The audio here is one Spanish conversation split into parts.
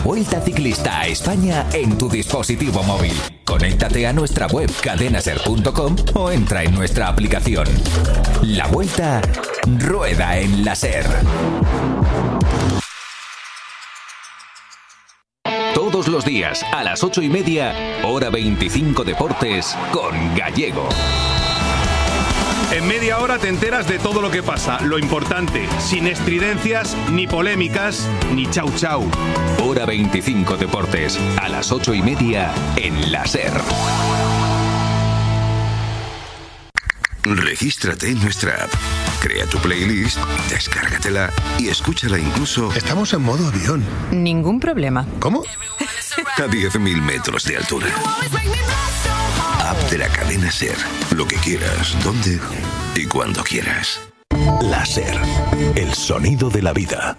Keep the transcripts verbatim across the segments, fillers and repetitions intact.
Vuelta Ciclista a España en tu dispositivo móvil. Conéctate a nuestra web cadenaser punto com o entra en nuestra aplicación. La Vuelta rueda en la SER. Todos los días a las ocho y media, hora veinticinco Deportes con Gallego. En media hora te enteras de todo lo que pasa, lo importante, sin estridencias, ni polémicas, ni chau chau. Hora veinticinco Deportes, a las ocho y media en la SER. Regístrate en nuestra app, crea tu playlist, descárgatela y escúchala incluso... Estamos en modo avión. Ningún problema. ¿Cómo? A diez mil metros de altura. App de la cadena SER. Lo que quieras, donde y cuando quieras. La SER, el sonido de la vida.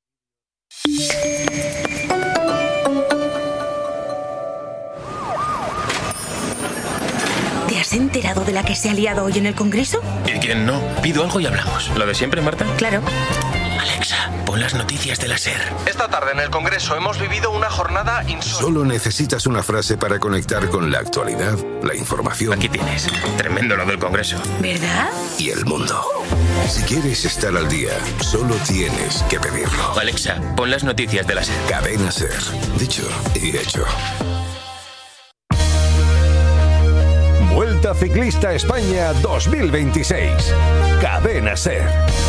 ¿Te has enterado de la que se ha liado hoy en el Congreso? ¿Y quién no? Pido algo y hablamos. ¿Lo de siempre, Marta? Claro. Alexa, pon las noticias de la SER. Esta tarde en el Congreso hemos vivido una jornada insólita. Solo necesitas una frase para conectar con la actualidad, la información. Aquí tienes. Tremendo lo del Congreso. ¿Verdad? Y el mundo. Si quieres estar al día, solo tienes que pedirlo. Alexa, pon las noticias de la SER. Cadena SER. Dicho y hecho. Vuelta Ciclista a España dos mil veintiséis. Cadena SER.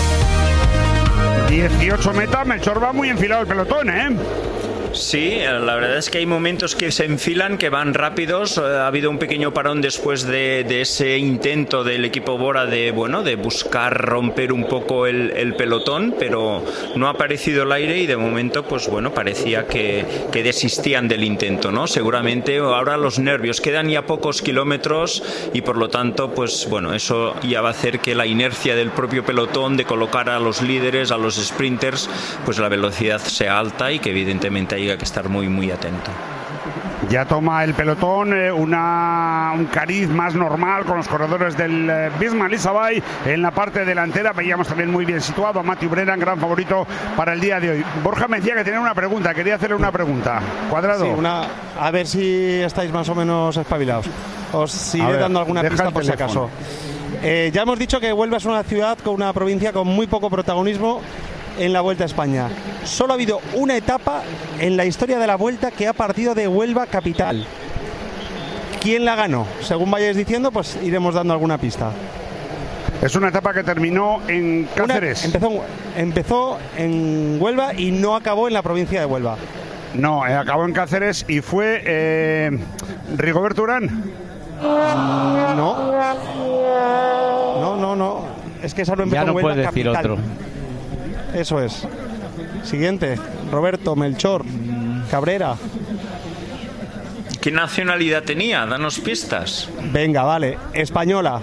dieciocho metas, Melchor va muy enfilado el pelotón, ¿eh? Sí, la verdad es que hay momentos que se enfilan, que van rápidos. Ha habido un pequeño parón después de, de ese intento del equipo Bora de, bueno, de buscar romper un poco el, el pelotón, pero no ha aparecido el aire y de momento, pues bueno, parecía que, que desistían del intento, ¿no? Seguramente ahora los nervios, quedan ya pocos kilómetros y por lo tanto, pues bueno, eso ya va a hacer que la inercia del propio pelotón de colocar a los líderes, a los sprinters, pues la velocidad sea alta y que evidentemente hay que estar muy muy atento. Ya toma el pelotón eh, una, un cariz más normal con los corredores del eh, Visma Lisabay en la parte delantera. Veíamos también muy bien situado a Matthew Brennan, gran favorito para el día de hoy. Borja me decía que tenía una pregunta, quería hacerle una pregunta. Cuadrado. Sí, una, a ver si estáis más o menos espabilados. Os iré dando alguna pista por si acaso. Eh, ya hemos dicho que Huelva es una ciudad con una provincia con muy poco protagonismo en la Vuelta a España. Solo ha habido una etapa en la historia de la Vuelta que ha partido de Huelva capital. ¿Quién la ganó? Según vayáis diciendo, pues iremos dando alguna pista. Es una etapa que terminó en Cáceres. Una, empezó, empezó en Huelva y no acabó en la provincia de Huelva. No, eh, acabó en Cáceres y fue eh, Rigoberto Urán. No. No, no, no. Es que esa no empezó ya no en Huelva puedes decir capital. otro. Eso es. Siguiente. Roberto, Melchor, Cabrera. ¿Qué nacionalidad tenía? Danos pistas. Venga, vale. Española.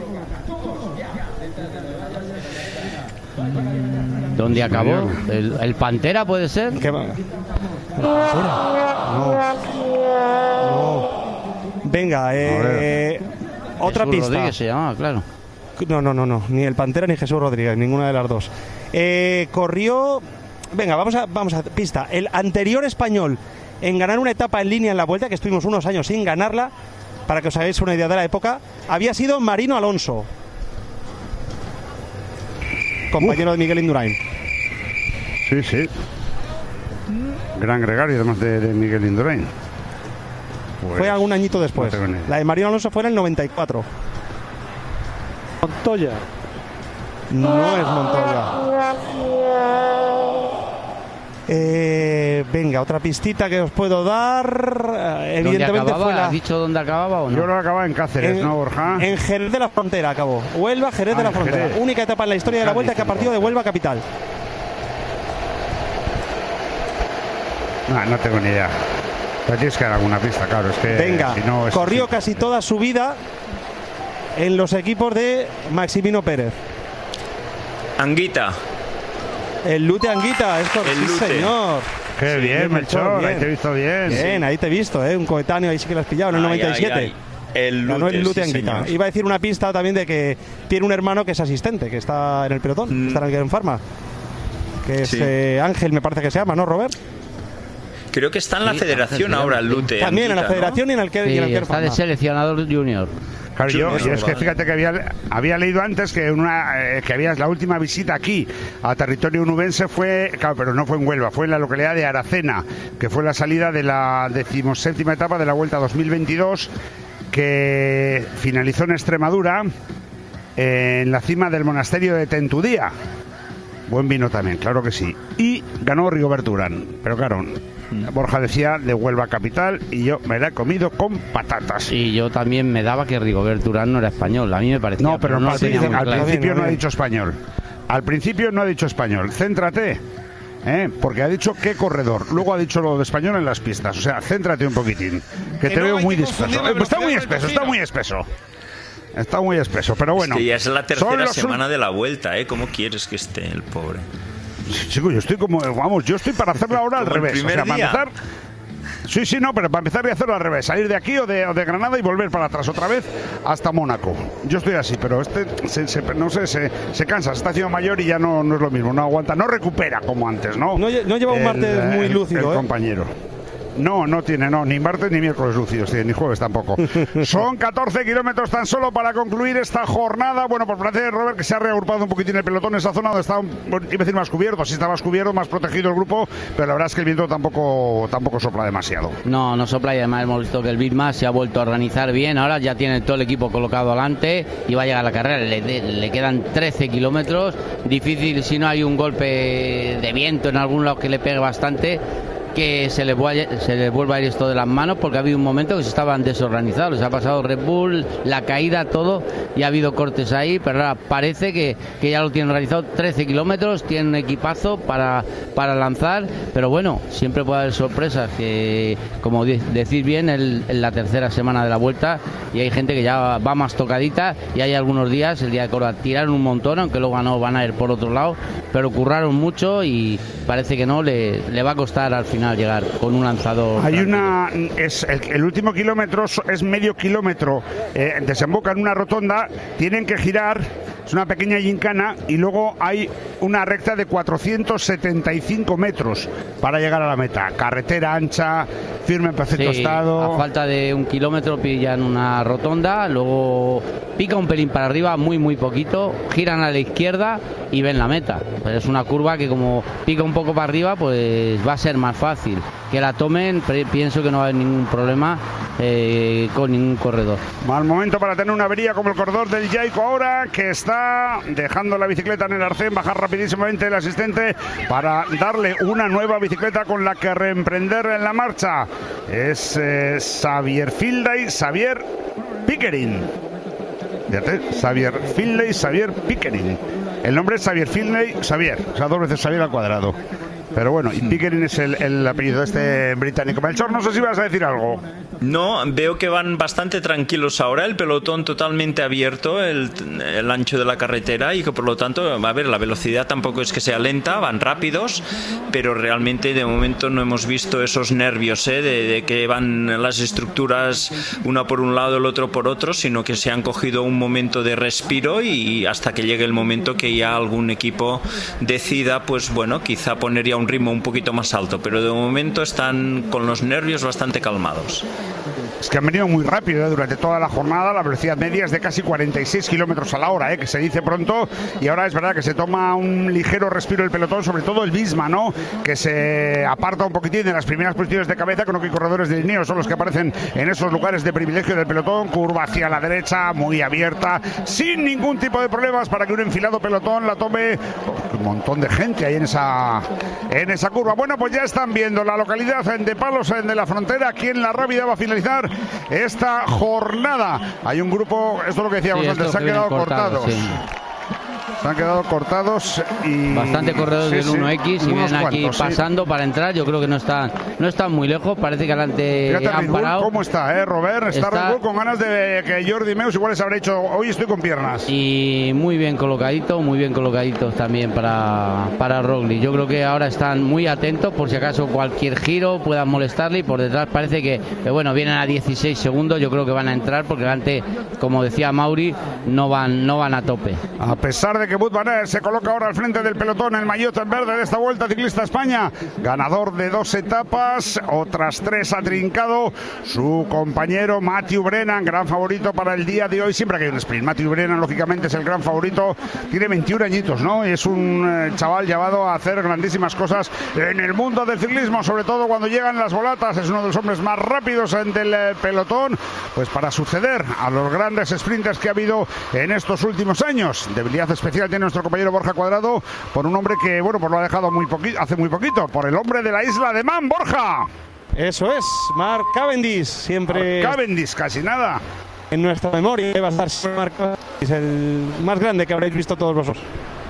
¿Dónde acabó? ¿El, el Pantera puede ser? ¿Qué va? ¿El Pantera? No. No. Venga, eh, otra Jesús pista. Rodríguez se llamaba, claro. No, no, no, no. Ni el Pantera ni Jesús Rodríguez, ninguna de las dos. Eh, corrió. Venga, vamos a, vamos a pista. El anterior español en ganar una etapa en línea en la Vuelta, que estuvimos unos años sin ganarla, para que os hagáis una idea de la época, había sido Marino Alonso, compañero Uf. de Miguel Indurain. Sí, sí. Gran gregario, además de, de Miguel Indurain. Pues, fue algún añito después. No la de Marino Alonso fue en el noventa y cuatro. Montoya. No es Montoya. Eh, venga, otra pistita que os puedo dar. Evidentemente fue la... ¿Has dicho dónde acababa o no? Yo lo acababa en Cáceres, en, ¿no, Borja? En Jerez de la Frontera acabó. Huelva, Jerez ah, de la Frontera. Jerez. Única etapa en la historia de la Vuelta que ha partido de Huelva capital. No, no tengo ni idea. Pero tienes que dar alguna pista, claro. Es que venga, si no es corrió así. Casi toda su vida en los equipos de Maximino Pérez. Anguita. El Lute Anguita, es correcto, sí, señor. Qué sí, bien, Melchor, bien. Ahí te he visto bien. Bien, sí. Ahí te he visto, ¿eh? Un coetáneo, ahí sí que lo has pillado, en el ay, noventa y siete. Ay, ay. El Lute, ganó el Lute sí, Anguita. Señor. Iba a decir una pista también de que tiene un hermano que es asistente, que está en el pelotón, mm. está en el Gran Pharma. Que es sí. eh, Ángel, me parece que se llama, ¿no, Robert? Creo que está en la Sí, federación ahora, el Lute. También en la Anguita, federación ¿no? y en el que Sí, y en el que está de seleccionador junior. Claro, yo, Sí, yo es que vale. fíjate que había, había leído antes que una eh, que había la última visita aquí a territorio onubense fue, claro, pero no fue en Huelva, fue en la localidad de Aracena, que fue la salida de la decimoséptima etapa de la Vuelta dos mil veintidós, que finalizó en Extremadura, eh, en la cima del monasterio de Tentudía. Buen vino también, claro que sí. Y ganó Rigoberto Urán, pero claro, Borja decía de Huelva capital y yo me la he comido con patatas. Y yo también me daba que Rigoberto Urán no era español. A mí me parecía. No, pero, no al, lo tenía principio, muy al claro. principio no ha bien. dicho español. Al principio no ha dicho español. Céntrate, ¿eh? Porque ha dicho qué corredor. Luego ha dicho lo de español en las pistas. O sea, céntrate un poquitín, que, Que te no veo hay muy que disperso. confundir la Eh, está muy velocidad espeso, del está tocino. muy espeso. Está muy espeso, pero bueno. Es que ya es la son tercera los semana de la Vuelta, ¿eh? ¿Cómo quieres que esté el pobre? Chico, yo estoy como, vamos, yo estoy para hacerlo ahora al Como el revés. O primer sea, para día. empezar. Sí, sí, no, pero para empezar voy a hacerlo al revés. Salir de aquí o de, o de Granada y volver para atrás otra vez hasta Mónaco. Yo estoy así, pero este, se, se- no sé, se, se cansa, se está haciendo mayor y ya no, no es lo mismo. No aguanta, no recupera como antes, ¿no? No lle- no lleva un El, martes muy el- lúcido, el ¿eh? compañero. No, no tiene, no, ni martes ni miércoles lúcidos, tiene, ni jueves tampoco. Son catorce kilómetros tan solo para concluir esta jornada. Bueno, por parece, Robert, que se ha reagrupado un poquitín el pelotón en esa zona donde está, un- bueno, iba a decir más cubierto, sí está más cubierto, más protegido el grupo, pero la verdad es que el viento tampoco, tampoco sopla demasiado. No, no sopla y además hemos visto que el Bitmas se ha vuelto a organizar bien. Ahora ya tiene todo el equipo colocado adelante y va a llegar a la carrera. Le, de- le quedan trece kilómetros. Difícil si no hay un golpe de viento en algún lado que le pegue bastante, que se les, vaya- se les vuelva a ir esto de las manos, porque ha habido un momento que se estaban desorganizados. Les ha pasado Red Bull, la caída, todo, y ha habido cortes ahí, pero ahora parece que, que ya lo tienen organizado. trece kilómetros, tienen un equipazo para, para lanzar, pero bueno, siempre puede haber sorpresas, que como de- decís bien, el- en la tercera semana de la Vuelta, y hay gente que ya va más tocadita, y hay algunos días, el día de Córdoba, tiraron un montón, aunque luego no van a ir por otro lado, pero curraron mucho y parece que no, le, le va a costar al final llegar con un lanzador. Hay una, es el, el último kilómetro so- es medio kilómetro, eh, desemboca en una rotonda, tienen que girar, es una pequeña gincana y luego hay una recta de cuatrocientos setenta y cinco metros para llegar a la meta. Carretera ancha, firme en perfecto Sí, estado. a falta de un kilómetro pillan una rotonda, luego pica un pelín para arriba, muy muy poquito, giran a la izquierda y ven la meta. Pero es una curva que como pica un poco para arriba, pues va a ser más fácil. Que la tomen, pre- pienso que no va a haber ningún problema eh, con ningún corredor. Mal momento para tener una avería como el corredor del Jaico ahora, que está dejando la bicicleta en el arcén, bajar rapidísimamente el asistente para darle una nueva bicicleta con la que reemprender en la marcha. Es eh, Xavier Fildey, Xavier Pickering. Fíjate, Xavier Fildey, Xavier Pickering. El nombre es Xavier Fildey, Xavier, o sea, dos veces Xavier al cuadrado. Pero bueno, y Pickering es el, el apellido de este británico. Melchor, no sé si vas a decir algo. No, veo que van bastante tranquilos ahora, el pelotón totalmente abierto, el, el ancho de la carretera, y que por lo tanto, a ver, la velocidad tampoco es que sea lenta, van rápidos, pero realmente de momento no hemos visto esos nervios, ¿eh? de, de que van las estructuras una por un lado, el otro por otro, sino que se han cogido un momento de respiro y hasta que llegue el momento que ya algún equipo decida, pues bueno, quizá poner ya un ritmo un poquito más alto, pero de momento están con los nervios bastante calmados. Es que han venido muy rápido, ¿eh? Durante toda la jornada. La velocidad media es de casi cuarenta y seis kilómetros a la hora, ¿eh? Que se dice pronto. Y ahora es verdad que se toma un ligero respiro el pelotón, sobre todo el Visma, ¿no? Que se aparta un poquitín de las primeras posiciones de cabeza, con lo que corredores de Ineos son los que aparecen en esos lugares de privilegio del pelotón. Curva hacia la derecha, muy abierta, sin ningún tipo de problemas para que un enfilado pelotón la tome. Oh, un montón de gente ahí en esa, en esa curva. Bueno, pues ya están viendo la localidad de Palos de la Frontera. Aquí en La Rábida va a finalizar esta jornada. Hay un grupo, esto es lo que decíamos Sí, antes, esto se han que quedado vienen cortados, cortados. sí. Se han quedado cortados y... Bastante corredores Sí, del sí, uno equis y unos vienen aquí cuantos, sí. pasando para entrar. Yo creo que no están, no están muy lejos. Parece que adelante Fíjate Red han Bull, parado. ¿cómo está, eh, Robert? Está, Está- Red Bull con ganas de que Jordi Meus igual les habrá dicho, hoy estoy con piernas. Y muy bien colocadito, muy bien colocaditos también para, para Roglic. Yo creo que ahora están muy atentos por si acaso cualquier giro puedan molestarle, y por detrás parece que, que, bueno, vienen a dieciséis segundos. Yo creo que van a entrar porque delante, como decía Mauri, no van, no van a tope. A pesar de que que Wout van Aert se coloca ahora al frente del pelotón, el maillot en verde de esta Vuelta Ciclista España, ganador de dos etapas, otras tres ha trincado su compañero Matthew Brennan, gran favorito para el día de hoy. Siempre que hay un sprint, Matthew Brennan lógicamente es el gran favorito, tiene veintiún añitos, ¿no? Es un eh, chaval llevado a hacer grandísimas cosas en el mundo del ciclismo, sobre todo cuando llegan las volatas, es uno de los hombres más rápidos del eh, pelotón, pues para suceder a los grandes sprinters que ha habido en estos últimos años. Debilidad especial tiene nuestro compañero Borja Cuadrado por un hombre que, bueno, pues lo ha dejado muy poquito, hace muy poquito, por el hombre de la isla de Man, Borja. Eso es, Mark Cavendish, siempre... Mark Cavendish, casi nada. En nuestra memoria va a estar Mark Cavendish, el más grande que habréis visto todos vosotros.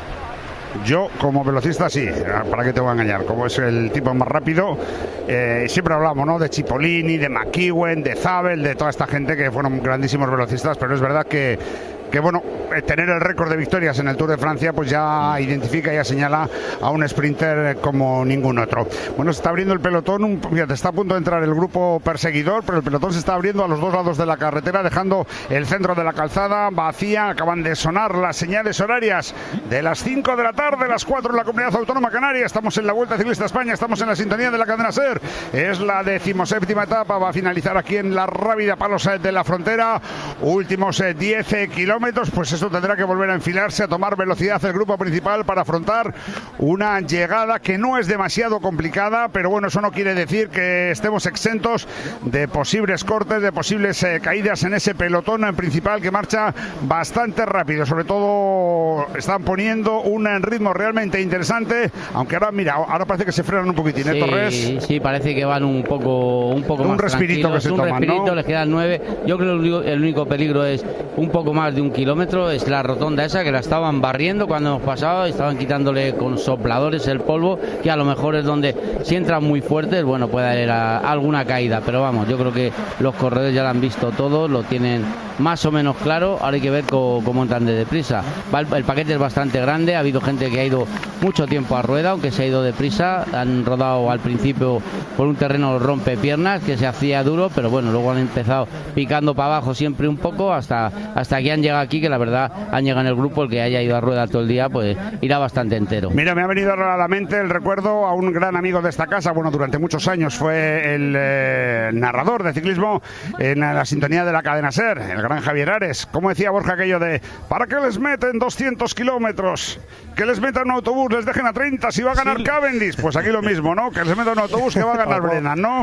Yo, como velocista, sí, para qué te voy a engañar, como es el tipo más rápido, eh, siempre hablamos, ¿no?, de Cipollini, de McEwen, de Zabel, de toda esta gente que fueron grandísimos velocistas, pero es verdad que que bueno, tener el récord de victorias en el Tour de Francia pues ya identifica y ya señala a un sprinter como ningún otro. Bueno, se está abriendo el pelotón, un, fíjate, está a punto de entrar el grupo perseguidor, pero el pelotón se está abriendo a los dos lados de la carretera, dejando el centro de la calzada vacía. Acaban de sonar las señales horarias de las cinco de la tarde, las cuatro en la Comunidad Autónoma Canaria. Estamos en la Vuelta Ciclista España, estamos en la sintonía de la cadena SER. Es la decimoséptima etapa, va a finalizar aquí en la Rábida Palos de la Frontera. Últimos diez kilómetros. Pues eso tendrá que volver a enfilarse, a tomar velocidad el grupo principal para afrontar una llegada que no es demasiado complicada, pero bueno, eso no quiere decir que estemos exentos de posibles cortes, de posibles eh, caídas en ese pelotón principal que marcha bastante rápido. Sobre todo están poniendo un ritmo realmente interesante, aunque ahora, mira, ahora parece que se frenan un poquitín, ¿eh, sí, Torres? Sí, parece que van un poco, un poco un más respirito que se un toman, respirito, ¿no? Les quedan nueve. Yo creo que el único, el único peligro es un poco más de un kilómetro, es la rotonda esa que la estaban barriendo cuando hemos pasado, estaban quitándole con sopladores el polvo, que a lo mejor es donde si entran muy fuertes, bueno, puede haber a, alguna caída, pero vamos, yo creo que los corredores ya lo han visto todo, lo tienen más o menos claro. Ahora hay que ver cómo, cómo entran de deprisa. Va, el, el paquete es bastante grande, ha habido gente que ha ido mucho tiempo a rueda, aunque se ha ido deprisa, han rodado al principio por un terreno rompepiernas que se hacía duro, pero bueno, luego han empezado picando para abajo siempre un poco hasta, hasta que han llegado aquí, que la verdad han llegado en el grupo, el que haya ido a rueda todo el día pues irá bastante entero. Mira, me ha venido a la mente el recuerdo a un gran amigo de esta casa, bueno, durante muchos años fue el eh, narrador de ciclismo en la sintonía de la cadena SER, el gran Javier Ares. Como decía Borja aquello de, ¿para qué les meten doscientos kilómetros? Que les metan un autobús, les dejen a treinta si va a ganar sí. Cavendish. Pues aquí lo mismo, ¿no? Que les metan un autobús que va a ganar Brennan, ¿no?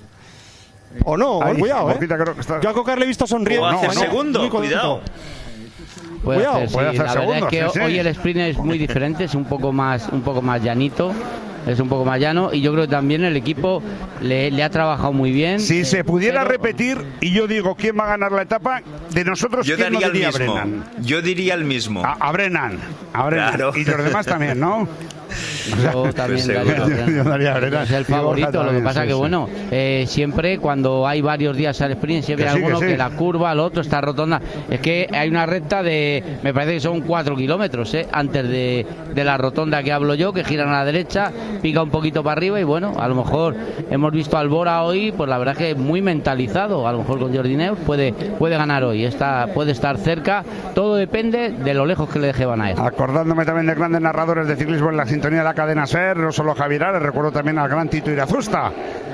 O no, Ahí, cuidado, ¿eh? Creo que está... Yo a Cocar le he visto sonriendo. O hacer no, segundo, no, cuidado. Puede Cuidado, hacer, sí. puede hacer La segundos, verdad es que sí, sí. hoy el sprint es muy diferente, es un poco más, un poco más llanito. Es un poco más llano y yo creo que también el equipo le, le ha trabajado muy bien. Si eh, se pudiera pero... repetir y yo digo quién va a ganar la etapa, de nosotros yo quién daría no diría el mismo. Brennan. Yo diría el mismo. A, a Brennan, a Brennan. Claro. Y los demás también, ¿no? Yo también Pues daría, yo, yo daría a Brennan. es el favorito. También, lo que pasa sí, que sí. bueno, eh, siempre cuando hay varios días al sprint siempre Que hay sí, alguno que que, sí. la curva, el otro está rotonda. Es que hay una recta de, me parece que son cuatro kilómetros, eh, antes de, de la rotonda que hablo yo, que giran a la derecha, pica un poquito para arriba y bueno, a lo mejor hemos visto al Bora hoy, pues la verdad es que muy mentalizado, a lo mejor con Jordi Neus puede, puede ganar hoy, está, puede estar cerca, todo depende de lo lejos que le deje Van Aert. Acordándome también de grandes narradores de ciclismo en la sintonía de la cadena SER, no solo Javier Ares, recuerdo también al gran Tito Irazusta,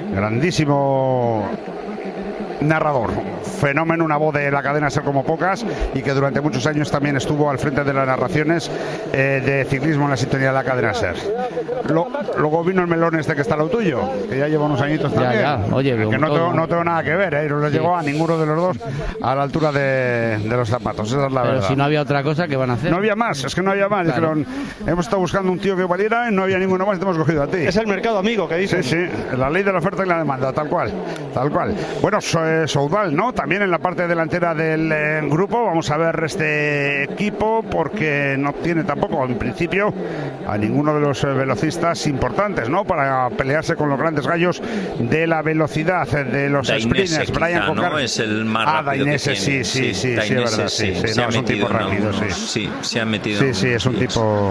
grandísimo narrador, fenómeno, una voz de la cadena SER como pocas y que durante muchos años también estuvo al frente de las narraciones eh, de ciclismo en la sintonía de la cadena SER. Lo, luego vino el melón este que está lo tuyo, que ya lleva unos añitos Ya, también, ya. Oye, que no todo- tengo, no tengo nada que ver, ¿eh? No les Sí. llegó a ninguno de los dos a la altura de, de los zapatos, esa es la Pero verdad. si no había otra cosa, ¿qué van a hacer? No había más, es que no había más. Claro. Dijeron, hemos estado buscando un tío que valiera y no había ninguno más y te hemos cogido a ti. Es el mercado amigo que dicen. Sí, sí, la ley de la oferta y la demanda, tal cual, tal cual. Bueno, So- eh, Soudal, ¿no? También en la parte delantera del eh, grupo, vamos a ver este equipo porque no tiene tampoco, en principio, a ninguno de los eh, velocistas importantes, ¿no? Para pelearse con los grandes gallos de la velocidad, eh, de los Dainese, sprinters. quizá, Brian ¿no? Cocker. Es el más Ah, rápido Dainese, que tiene. sí, sí, sí, sí, es Dainese, verdad, sí, sí, se no, ha es un tipo metido en rápido, algunos- sí. sí, se ha metido. Sí, sí, es un Sí, tipo...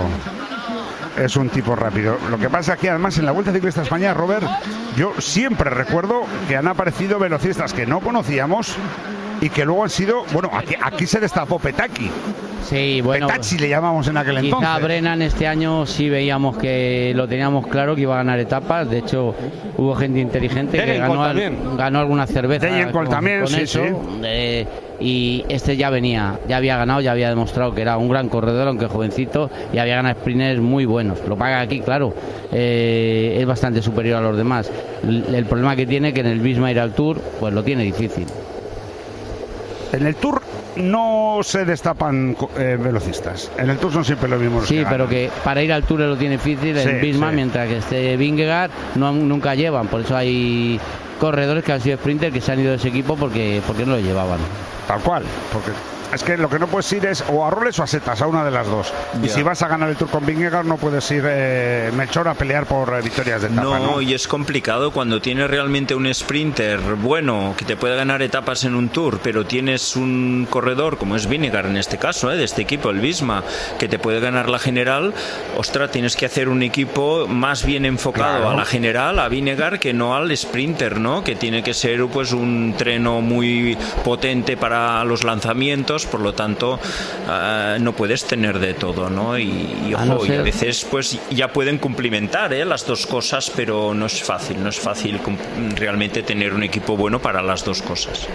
Es un tipo rápido. Lo que pasa es que además en la Vuelta Ciclista España, Robert, yo siempre recuerdo que han aparecido velocistas que no conocíamos y que luego han sido, bueno, aquí, aquí se destapó Petaki. Sí, bueno. Petacci le llamamos en aquel quizá entonces. Quizá Brennan este año sí veíamos que lo teníamos claro que iba a ganar etapas. De hecho, hubo gente inteligente que ganó, al, ganó alguna cerveza con, también, con sí, eso. Sí. Eh, y este ya venía, ya había ganado, ya había demostrado que era un gran corredor, aunque jovencito, y había ganado sprinters muy buenos. Lo paga aquí, claro, eh, es bastante superior a los demás. El, el problema que tiene que en el Visma ir al Tour, pues lo tiene difícil. En el Tour no se destapan eh, velocistas. En el Tour son siempre los mismos. Sí, que pero que para ir al Tour lo tiene difícil sí, en Visma, sí. Mientras que este Vingegaard no, nunca llevan. Por eso hay corredores que han sido sprinters que se han ido de ese equipo porque, porque no lo llevaban. Tal cual, porque es que lo que no puedes ir es o a roles o a setas, a una de las dos. Yeah. Y si vas a ganar el Tour con Vingegaard no puedes ir, eh, Melchor, a pelear por eh, victorias de etapa. No, no, y es complicado cuando tienes realmente un sprinter bueno que te puede ganar etapas en un Tour, pero tienes un corredor como es Vingegaard en este caso, eh, de este equipo, el Visma, que te puede ganar la general. Ostras, tienes que hacer un equipo más bien enfocado claro. a la general, a Vingegaard, que no al sprinter, ¿no? Que tiene que ser pues un treno muy potente para los lanzamientos. Por lo tanto, uh, no puedes tener de todo, ¿no? Y, y, ojo, a no y a veces pues ya pueden cumplimentar ¿eh? las dos cosas, pero no es fácil, no es fácil realmente tener un equipo bueno para las dos cosas.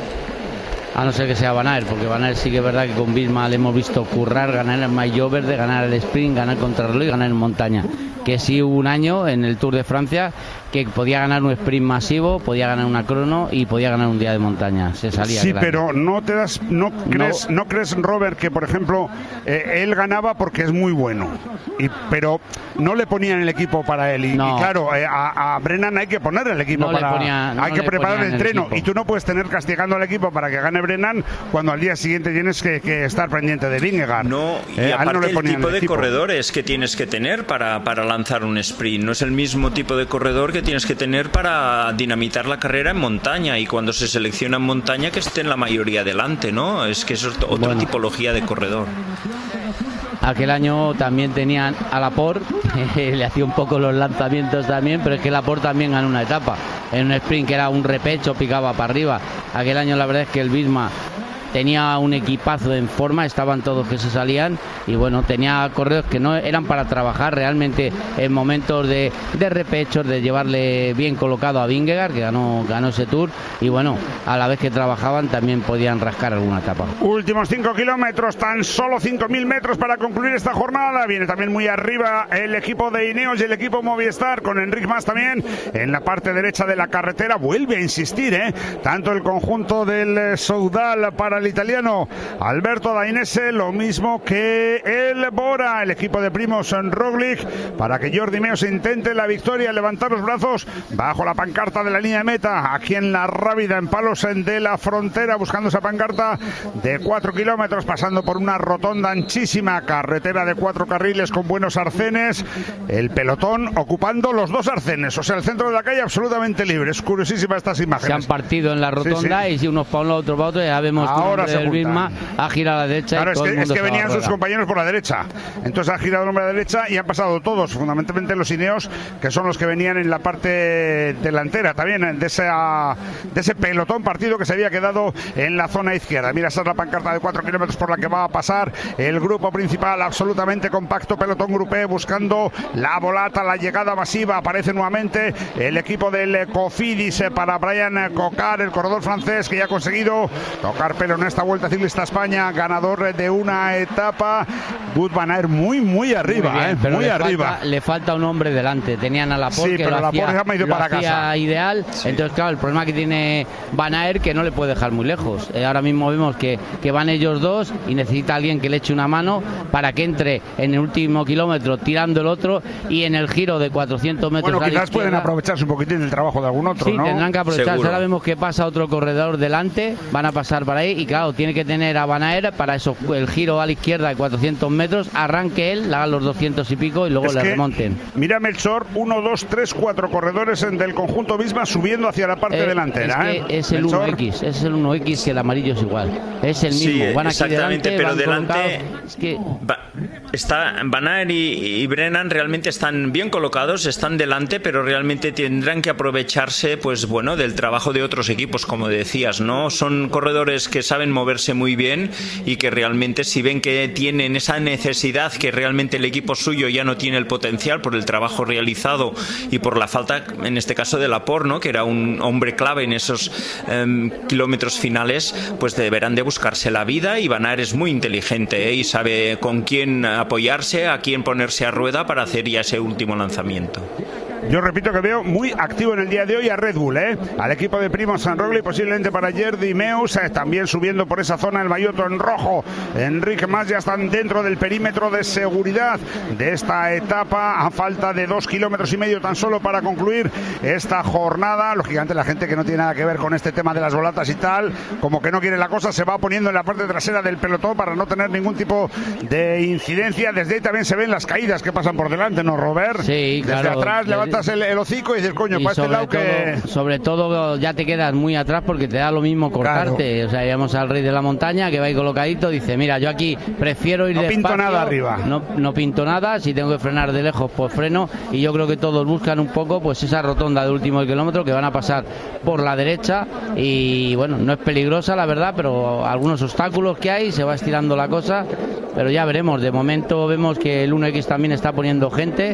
A no ser que sea Van Aert, porque Van Aert sí que es verdad que con Visma le hemos visto currar, ganar el Maillot Verde, ganar el sprint, ganar contrarreloj y ganar en montaña. Que sí hubo un año en el Tour de Francia que podía ganar un sprint masivo, podía ganar una crono y podía ganar un día de montaña. Se salía. Sí, pero no te das, no crees, no, no crees, Robert, que por ejemplo eh, él ganaba porque es muy bueno, y, pero no le ponían el equipo para él. Y, no. y claro, eh, a, a Brennan hay que poner el equipo no para, ponía, no hay que preparar el entreno el y tú no puedes tener castigando al equipo para que gane Brennan cuando al día siguiente tienes que, que estar pendiente de Vingegaard. No, y eh, aparte no le el tipo el de equipo. corredores que tienes que tener para para lanzar un sprint no es el mismo tipo de corredor que tienes que tener para dinamitar la carrera en montaña, y cuando se selecciona en montaña que estén la mayoría delante, ¿no? Es que es otra bueno. tipología de corredor. Aquel año también tenían a Laporte, le hacía un poco los lanzamientos también, pero es que Laporte también ganó una etapa en un sprint que era un repecho, picaba para arriba. Aquel año la verdad es que el Visma tenía un equipazo en forma, estaban todos que se salían, y bueno, tenía corredores que no eran para trabajar realmente en momentos de, de repechos, de llevarle bien colocado a Vingegaard, que ganó, ganó ese Tour, y bueno, a la vez que trabajaban también podían rascar alguna etapa. Últimos cinco kilómetros, tan solo cinco mil metros para concluir esta jornada. Viene también muy arriba el equipo de Ineos y el equipo Movistar, con Enric Mas también en la parte derecha de la carretera. Vuelve a insistir, ¿eh? tanto el conjunto del Soudal para el italiano Alberto Dainese, lo mismo que el Bora, el equipo de Primož Roglič, para que Jordi Meeus intente la victoria, levantar los brazos bajo la pancarta de la línea de meta, aquí en la Rábida, en Palos de la Frontera, buscando esa pancarta de cuatro kilómetros, pasando por una rotonda anchísima, carretera de cuatro carriles con buenos arcenes, el pelotón ocupando los dos arcenes, o sea, el centro de la calle absolutamente libre. Es curiosísima estas imágenes. Se han partido en la rotonda, sí, sí. y si unos para un lado, otro para otro, ya vemos ahora se el Visma ha girado a la derecha. Claro, y todo es que, el mundo es que venían sus rueda. compañeros por la derecha, entonces ha girado el hombre a la derecha y han pasado todos, fundamentalmente los Ineos, que son los que venían en la parte delantera también de, esa, de ese pelotón partido que se había quedado en la zona izquierda. Mira, esa es la pancarta de cuatro kilómetros por la que va a pasar el grupo principal, absolutamente compacto, pelotón grupé, buscando la volata, la llegada masiva. Aparece nuevamente el equipo del Cofidis para Brian Cocar, el corredor francés, que ya ha conseguido tocar pelo en esta Vuelta Ciclista a España, ganador de una etapa. Wout van Aert muy, muy arriba, muy, bien, eh, pero muy le arriba. Falta, le falta un hombre delante. Tenían a Laporte, sí, que pero lo hacía, Laporte se ha ido lo para hacía casa. ideal. Sí. Entonces, claro, el problema que tiene Van Aert, que no le puede dejar muy lejos. Eh, ahora mismo vemos que, que van ellos dos y necesita alguien que le eche una mano para que entre en el último kilómetro tirando el otro, y en el giro de cuatrocientos metros. Bueno, quizás pueden aprovecharse un poquitín del trabajo de algún otro, sí, ¿no? tendrán que aprovecharse. Seguro. Ahora vemos que pasa otro corredor delante, van a pasar para ahí, y claro, tiene que tener a Van Aert para eso, el giro a la izquierda de cuatrocientos metros, arranque él, haga los doscientos y pico y luego es le que, remonten. Mira, Melchor, uno, dos, tres, cuatro corredores del conjunto Visma subiendo hacia la parte eh, delantera. Es, que ¿eh? es el uno equis, es el uno equis, que el amarillo es igual, es el mismo. Sí, van aquí exactamente, delante, pero van delante es que... va, Está, Van Aert y, y Brennan realmente están bien colocados, están delante, pero realmente tendrán que aprovecharse, pues bueno, del trabajo de otros equipos, como decías, ¿no? Son corredores que saben moverse muy bien y que realmente, si ven que tienen esa necesidad, que realmente el equipo suyo ya no tiene el potencial por el trabajo realizado y por la falta, en este caso, de Laporte, ¿no? Que era un hombre clave en esos eh, kilómetros finales, pues deberán de buscarse la vida. Y Van Aert es muy inteligente, ¿eh? Y sabe con quién apoyarse, a quién ponerse a rueda para hacer ya ese último lanzamiento. Yo repito que veo muy activo en el día de hoy a Red Bull, ¿eh? Al equipo de Primož Roglič, posiblemente para Jordi Meus, eh, también subiendo por esa zona el maillot en rojo. Enrique Mas ya están dentro del perímetro de seguridad de esta etapa, a falta de dos kilómetros y medio tan solo para concluir esta jornada. Lógicamente la gente que no tiene nada que ver con este tema de las volatas y tal, como que no quiere la cosa, se va poniendo en la parte trasera del pelotón para no tener ningún tipo de incidencia. Desde ahí también se ven las caídas que pasan por delante, ¿no, Robert? Sí, desde claro. atrás levantas el, el hocico y dices, coño, y para este lado todo, que... sobre todo ya te quedas muy atrás porque te da lo mismo cortarte. Claro. O sea, íbamos al rey de la montaña que va ahí colocadito, dice, mira, yo aquí prefiero ir no despacio. No pinto nada arriba. No, no pinto nada, si tengo que frenar de lejos, pues freno. Y yo creo que todos buscan un poco pues esa rotonda de último kilómetro que van a pasar por la derecha. Y bueno, no es peligrosa la verdad, pero algunos obstáculos que hay, se va estirando la cosa. Pero ya veremos, de momento vemos que el uno equis también está poniendo gente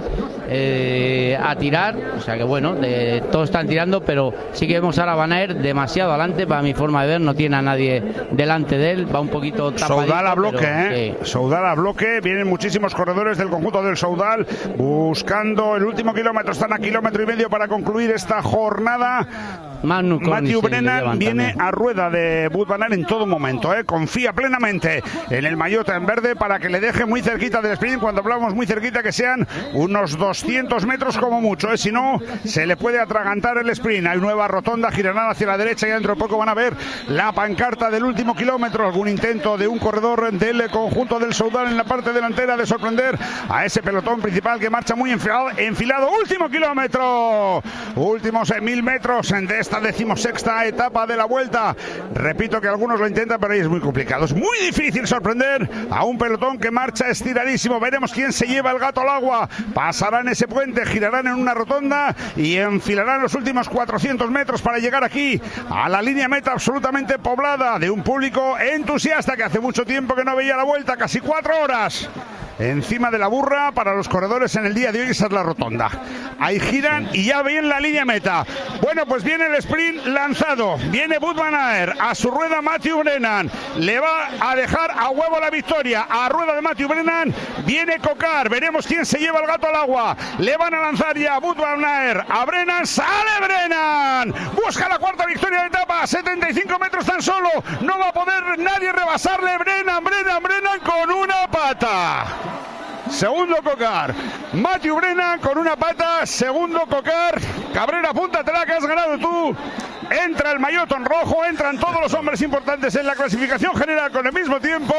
eh, a tirar, o sea que bueno, de, todos están tirando, pero sí que vemos ahora a Van Aert demasiado adelante, para mi forma de ver, no tiene a nadie delante de él, va un poquito tapadito. Soudal a bloque, pero, ¿eh? Sí. Soudal a bloque, vienen muchísimos corredores del conjunto del Soudal buscando el último kilómetro, están a kilómetro y medio para concluir esta jornada. Manu Matthew Brennan viene también a rueda de Wout van Aert en todo momento, ¿eh? Confía plenamente en el maillot en verde para que le deje muy cerquita del sprint. Cuando hablamos muy cerquita, que sean unos doscientos metros como mucho, ¿eh? Si no, se le puede atragantar el sprint. Hay nueva rotonda, girarán hacia la derecha y dentro de poco van a ver la pancarta del último kilómetro. Algún intento de un corredor del conjunto del Soudal en la parte delantera de sorprender a ese pelotón principal que marcha muy enfilado. enfilado. Último kilómetro, últimos mil metros de esta decimosexta etapa de la Vuelta. Repito que algunos lo intentan, pero ahí es muy complicado. Es muy difícil sorprender a un pelotón que marcha estiradísimo. Veremos quién se lleva el gato al agua. Pasarán ese puente, girarán en una rotonda y enfilarán los últimos cuatrocientos metros para llegar aquí a la línea meta absolutamente poblada de un público entusiasta que hace mucho tiempo que no veía la Vuelta, casi cuatro horas encima de la burra para los corredores en el día de hoy. Esa es la rotonda. Ahí giran y ya ven la línea meta. Bueno, pues viene el sprint lanzado. Viene Wout van Aert. A su rueda Matthew Brennan. Le va a dejar a huevo la victoria. A rueda de Matthew Brennan viene Cocar. Veremos quién se lleva el gato al agua. Le van a lanzar ya a Wout van Aert. A Brennan. ¡Sale Brennan! Busca la cuarta victoria de etapa. setenta y cinco metros tan solo. No va a poder nadie rebasarle. Brennan, Brennan, Brennan con una pata. Segundo Cocar, Matthew Brennan con una pata. Segundo Cocar, Cabrera, apúntatela que has ganado tú. Entra el maillot en rojo, entran todos los hombres importantes en la clasificación general con el mismo tiempo.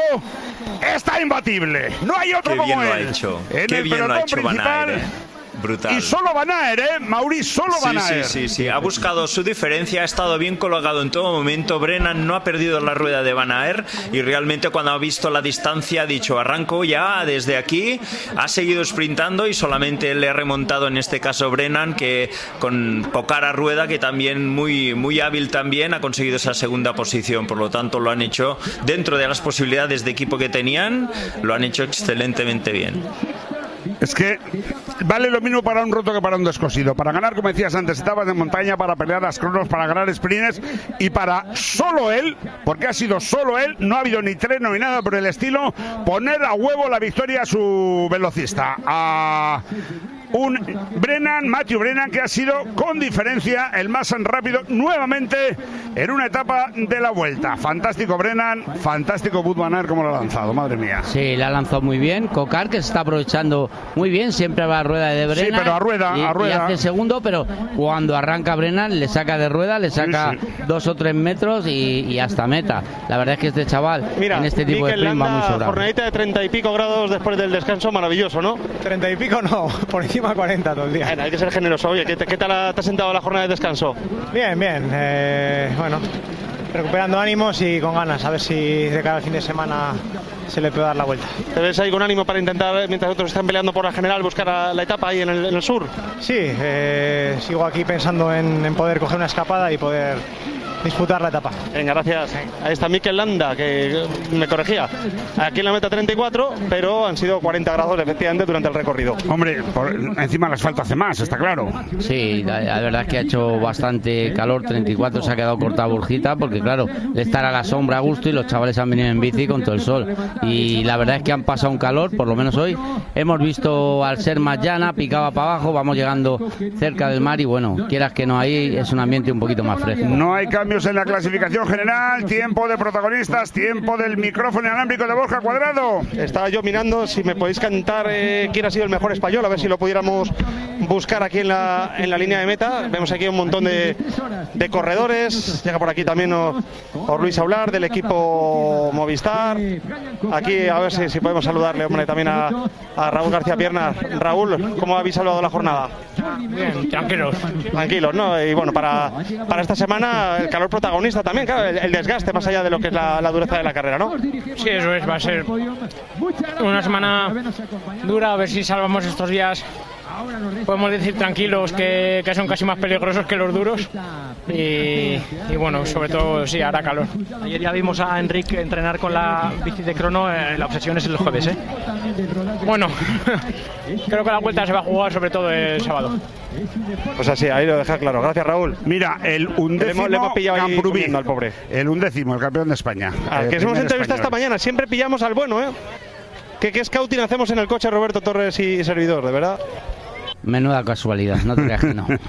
Está imbatible, no hay otro Qué como bien él. Lo ha hecho. En Qué el bien lo ha hecho Van Aert, eh. Brutal. Y solo Van Aert, ¿eh? Maurice, solo Van Aert. Sí, sí, sí. Ha buscado su diferencia, ha estado bien colocado en todo momento. Brennan no ha perdido la rueda de Van Aert y realmente cuando ha visto la distancia ha dicho, arranco ya desde aquí. Ha seguido sprintando y solamente le ha remontado en este caso Brennan, que con Cocar a rueda, que también muy, muy hábil también, ha conseguido esa segunda posición. Por lo tanto, lo han hecho dentro de las posibilidades de equipo que tenían, lo han hecho excelentemente bien. Es que vale lo mismo para un roto que para un descosido. Para ganar, como decías antes, etapas de montaña, para pelear las cronos, para ganar sprints y para solo él, porque ha sido solo él, no ha habido ni treno ni nada por el estilo, poner a huevo la victoria a su velocista. A un Brennan, Matthew Brennan, que ha sido con diferencia el más rápido nuevamente en una etapa de la Vuelta. Fantástico Brennan, fantástico Wout van Aert como lo ha lanzado, madre mía. Sí, la ha lanzado muy bien. Cocar, que se está aprovechando muy bien, siempre va a rueda de Brennan. Sí, pero a rueda, y, a rueda. Y hace segundo, pero cuando arranca Brennan le saca de rueda, le saca sí, sí. dos o tres metros y, y hasta meta. La verdad es que este chaval Mira, en este tipo de sprint va muy sobrado. Jornadita de treinta y pico grados después del descanso, maravilloso, ¿no? Treinta y pico no, por encima de cuarenta todo el día. Bueno, hay que ser generoso. Oye, ¿qué, qué tal te ha sentado la jornada de descanso? Bien, bien. Eh, bueno, recuperando ánimos y con ganas, a ver si de cara al fin de semana se le puede dar la vuelta. ¿Te ves ahí con ánimo para intentar, mientras otros están peleando por la general, buscar a la etapa ahí en el, en el sur? Sí, eh, sigo aquí pensando en, en poder coger una escapada y poder disputar la etapa. Venga, gracias. Ahí está Mikel Landa, que me corregía. Aquí en la meta treinta y cuatro, pero han sido cuarenta grados efectivamente durante el recorrido. Hombre, por encima el asfalto hace más, está claro. Sí, la, la verdad es que ha hecho bastante calor. Treinta y cuatro se ha quedado corta Burjita, porque claro, de estar a la sombra a gusto y los chavales han venido en bici con todo el sol. Y la verdad es que han pasado un calor, por lo menos hoy. Hemos visto, al ser más llana, picaba para abajo, vamos llegando cerca del mar y bueno, quieras que no, ahí es un ambiente un poquito más fresco. No hay cambios en la clasificación general, tiempo de protagonistas, tiempo del micrófono inalámbrico de Borja Cuadrado. Estaba yo mirando si me podéis cantar eh, quién ha sido el mejor español, a ver si lo pudiéramos buscar aquí en la, en la línea de meta. Vemos aquí un montón de, de corredores, llega por aquí también o, o Luis Aular del equipo Movistar. Aquí a ver si, si podemos saludarle, hombre, también a, a Raúl García Piernas. Raúl, ¿cómo habéis saludado la jornada? Bien, tranquilos. Tranquilos, ¿no? Y bueno, para, para esta semana el calor protagonista también, claro, el, el desgaste más allá de lo que es la, la dureza de la carrera, ¿no? Sí, eso es, va a ser una semana dura, a ver si salvamos estos días. Podemos decir tranquilos que, que son casi más peligrosos que los duros y, y bueno, sobre todo sí, hará calor. Ayer ya vimos a Enric entrenar con la bici de crono, eh, la obsesión es el jueves, ¿eh? Bueno, creo que la vuelta se va a jugar sobre todo el sábado. Pues así, ahí lo deja claro. Gracias, Raúl. Mira, el undécimo, le hemos pillado ahí al pobre. El undécimo, el campeón de España. Ah, eh, que hemos entrevistado español. esta mañana, siempre pillamos al bueno, ¿eh? ¿Qué, qué scouting hacemos en el coche, Roberto Torres y servidor, de verdad? Menuda casualidad, no te creas que no.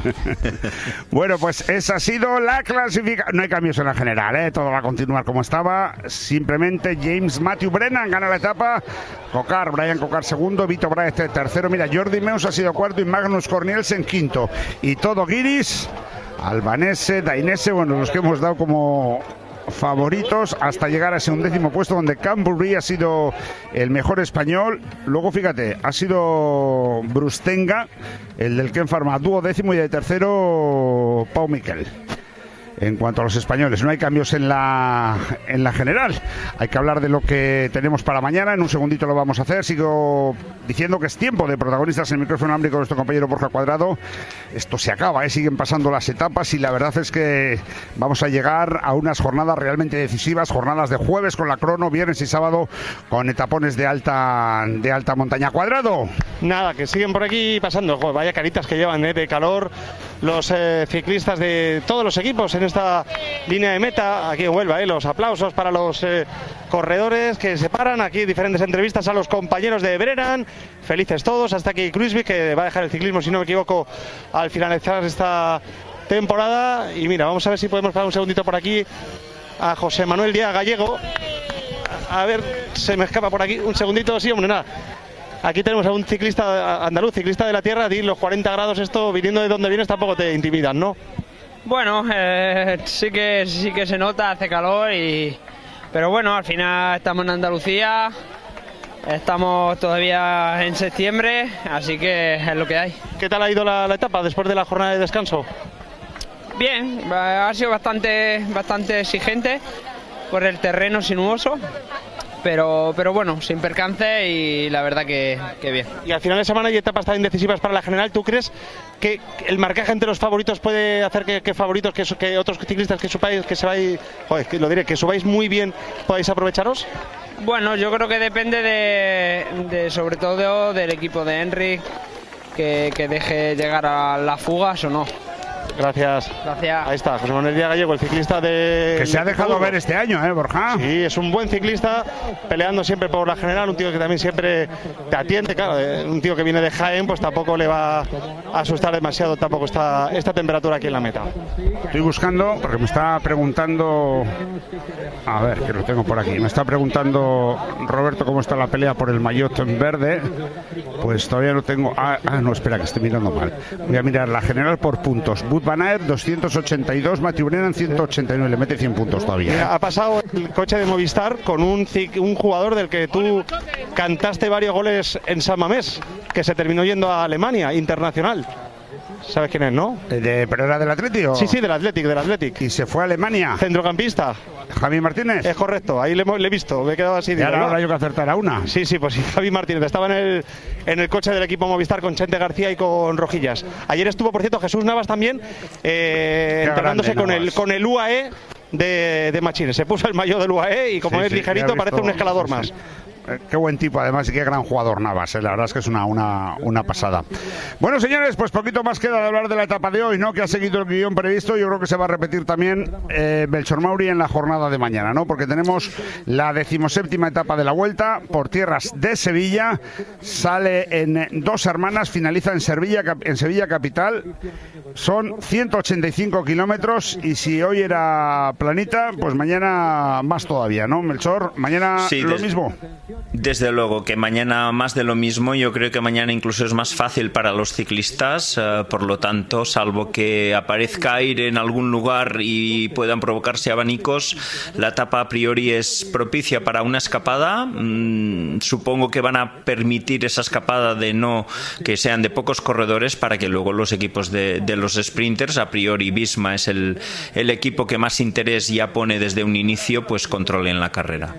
Bueno, pues esa ha sido la clasificación. No hay cambios en la general, ¿eh? Todo va a continuar como estaba. Simplemente James Matthew Brennan gana la etapa. Cocar, Brian Cocar segundo, Vito Brahe tercero. Mira, Jordi Meus ha sido cuarto y Magnus Cornielsen quinto. Y todo Guiris, Albanese, Dainese, bueno, los que hemos dado como favoritos hasta llegar a ese undécimo puesto donde Cambury ha sido el mejor español. Luego fíjate, ha sido Brustenga, el del Ken Pharma, duodécimo, y de tercero Pau Miquel. En cuanto a los españoles, no hay cambios en la en la general. Hay que hablar de lo que tenemos para mañana. En un segundito lo vamos a hacer. Sigo diciendo que es tiempo de protagonistas en el micrófono inalámbrico de nuestro compañero Borja Cuadrado. Esto se acaba, ¿eh? Siguen pasando las etapas y la verdad es que vamos a llegar a unas jornadas realmente decisivas. Jornadas de jueves con la crono, viernes y sábado con etapones de alta de alta montaña. Cuadrado. Nada, que siguen por aquí pasando. Joder, vaya caritas que llevan, ¿eh? De calor los eh, ciclistas de todos los equipos en esta línea de meta. Aquí en Huelva, ¿eh? Los aplausos para los eh, corredores que se paran. Aquí diferentes entrevistas a los compañeros de Brennan. Felices todos. Hasta aquí Kruijswijk, que va a dejar el ciclismo, si no me equivoco, al finalizar esta temporada. Y mira, vamos a ver si podemos parar un segundito por aquí a José Manuel Díaz Gallego. A ver, se me escapa por aquí un segundito. Sí, hombre, nada. Aquí tenemos a un ciclista andaluz, ciclista de la tierra. A ti los cuarenta grados, esto viniendo de donde vienes tampoco te intimidan, ¿no? Bueno, eh, sí que sí que se nota, hace calor, y pero bueno, al final estamos en Andalucía, estamos todavía en septiembre, así que es lo que hay. ¿Qué tal ha ido la, la etapa después de la jornada de descanso? Bien, ha sido bastante, bastante exigente por el terreno sinuoso. Pero, pero bueno, sin percance y la verdad que, que bien. Y al final de semana hay etapas tan indecisivas para la general. ¿Tú crees que el marcaje entre los favoritos puede hacer que, que favoritos, que, que otros ciclistas que subáis, que se vais, joder, que lo diré, que subáis muy bien, podáis aprovecharos? Bueno, yo creo que depende de, de sobre todo del equipo de Enric, que, que deje llegar a las fugas o no. Gracias. Gracias. Ahí está, José Manuel Díaz Gallego, el ciclista de... Que se ha dejado ver este año, ¿eh, Borja? Sí, es un buen ciclista, peleando siempre por la general, un tío que también siempre te atiende, claro, un tío que viene de Jaén, pues tampoco le va a asustar demasiado tampoco esta, esta temperatura aquí en la meta. Estoy buscando, porque me está preguntando... A ver, que lo tengo por aquí. Me está preguntando Roberto cómo está la pelea por el maillot en verde. Pues todavía no tengo... Ah, ah, no, espera, que estoy mirando mal. Voy a mirar la general por puntos. Wout van Aert doscientos ochenta y dos, Mathieu Brennan ciento ochenta y nueve, le mete cien puntos todavía. Mira, ha pasado el coche de Movistar con un, un jugador del que tú cantaste varios goles en San Mamés, que se terminó yendo a Alemania, internacional. ¿Sabes quién es, no? De, ¿Pero era del Atleti o...? Sí, sí, del Athletic, del Athletic. ¿Y se fue a Alemania? Centrocampista. ¿Javi Martínez? Es correcto, ahí le, le he visto, me he quedado así. Y ahora, ahora yo que acertar a una. Sí, sí, pues sí, Javi Martínez. Estaba en el, en el coche del equipo Movistar con Chente García y con Rojillas. Ayer estuvo, por cierto, Jesús Navas también, eh, entrenándose con el, con el U A E de, de Machines. Se puso el maillot del U A E y como sí, es sí, ligerito, parece un escalador sí, más. Sí. Qué buen tipo, además, y qué gran jugador Navas, ¿eh? La verdad es que es una, una, una pasada. Bueno, señores, pues poquito más queda de hablar de la etapa de hoy, ¿no? Que ha seguido el guión previsto. Yo creo que se va a repetir también eh, Melchor Mauri en la jornada de mañana, ¿no? Porque tenemos la decimoséptima etapa de la Vuelta por tierras de Sevilla. Sale en Dos Hermanas, finaliza en Sevilla, en Sevilla capital. Son ciento ochenta y cinco kilómetros y si hoy era planita, pues mañana más todavía, ¿no, Melchor? Mañana sí, lo des... mismo. Desde luego que mañana más de lo mismo. Yo creo que mañana incluso es más fácil para los ciclistas, eh, por lo tanto, salvo que aparezca aire en algún lugar y puedan provocarse abanicos, la etapa a priori es propicia para una escapada. Mm, supongo que van a permitir esa escapada de no que sean de pocos corredores para que luego los equipos de, de los sprinters, a priori Visma es el, el equipo que más interés ya pone desde un inicio, pues controlen la carrera.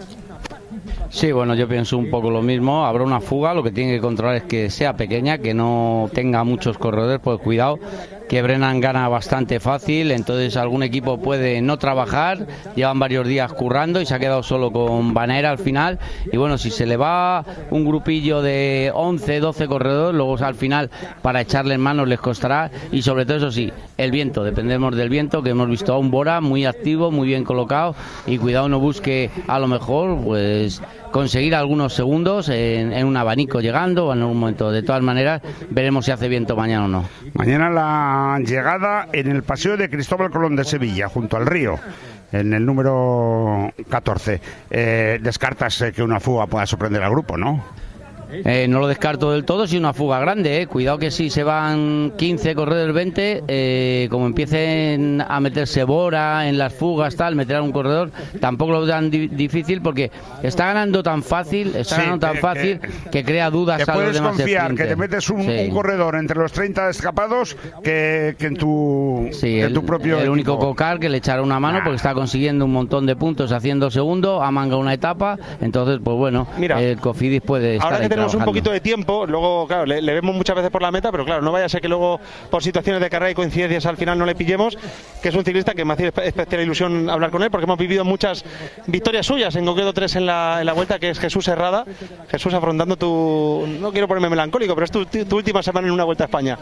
Sí, bueno, yo pienso un poco lo mismo. Habrá una fuga, lo que tiene que controlar es que sea pequeña, que no tenga muchos corredores, pues cuidado, que Brennan gana bastante fácil, entonces algún equipo puede no trabajar, llevan varios días currando y se ha quedado solo con Banera al final, y bueno, si se le va un grupillo de once, doce corredores, luego al final para echarle en manos les costará, y sobre todo eso sí, el viento, dependemos del viento, que hemos visto a un Bora muy activo, muy bien colocado, y cuidado no busque a lo mejor pues conseguir algunos segundos en, en un abanico llegando o en algún momento. De todas maneras, veremos si hace viento mañana o no. Mañana la llegada en el Paseo de Cristóbal Colón de Sevilla, junto al río, en el número catorce. Eh, descartas eh, que una fuga pueda sorprender al grupo, ¿no? Eh, no lo descarto del todo, si una fuga grande, eh. Cuidado que si se van quince corredores, veinte, eh, como empiecen a meterse Bora en las fugas, tal, meter a un corredor, tampoco lo dan di difícil porque está ganando tan fácil, está sí, ganando tan que, fácil que, que crea dudas que a los demás. Puedes confiar que te metes un, sí. un corredor entre los treinta escapados que, que en tu, sí, que el, tu propio el equipo. único Cocar que le echará una mano nah. porque está consiguiendo un montón de puntos haciendo segundo, ha mangado una etapa, entonces pues bueno, Mira, el Cofidis puede estar ahí tenemos un poquito de tiempo, luego claro, le, le vemos muchas veces por la meta, pero claro, no vaya a ser que luego por situaciones de carrera y coincidencias al final no le pillemos, que es un ciclista que me hace especial ilusión hablar con él, porque hemos vivido muchas victorias suyas, en concreto tres en la, en la Vuelta, que es Jesús Herrada. Jesús, afrontando tu, no quiero ponerme melancólico, pero es tu, tu última semana en una Vuelta a España.